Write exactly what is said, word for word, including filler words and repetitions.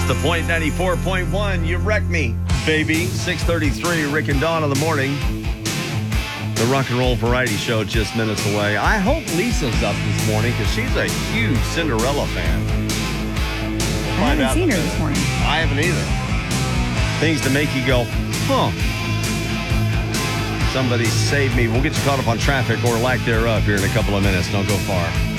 The Point ninety-four point one. You wrecked me, baby. six thirty-three, Rick and Dawn in the morning. The Rock and Roll Variety Show just minutes away. I hope Lisa's up this morning because she's a huge Cinderella fan. We'll I haven't seen her this morning. I haven't either. Things to make you go, huh. Somebody save me. We'll get you caught up on traffic or lack thereof here in a couple of minutes. Don't go far.